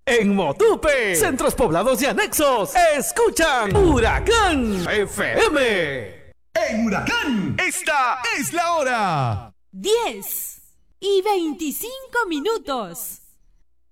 En Motupe, centros poblados y anexos, escuchan Huracán FM. En Huracán, esta es la hora. 10:25.